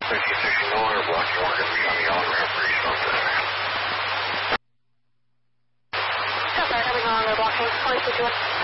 1360 no air blocking, we're going to be on the yellow ramp for East Southwest. Southwest, coming on air blocking, 2061.